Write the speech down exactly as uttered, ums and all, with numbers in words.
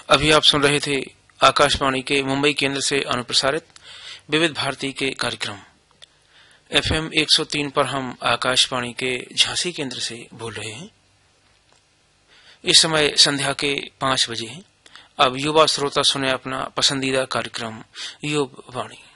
अभी आप सुन रहे थे आकाशवाणी के मुंबई केंद्र से अनुप्रसारित विविध भारती के कार्यक्रम। एफएम एक सौ तीन पर हम आकाशवाणी के झांसी केंद्र से बोल रहे हैं। इस समय संध्या के पांच बजे हैं। अब युवा श्रोता सुने अपना पसंदीदा कार्यक्रम युवा वाणी।